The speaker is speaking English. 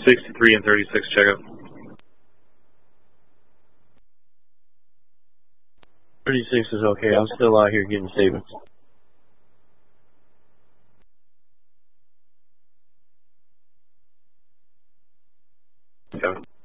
63 and 36 checkup. 36 is okay. I'm still out here getting savings. Okay.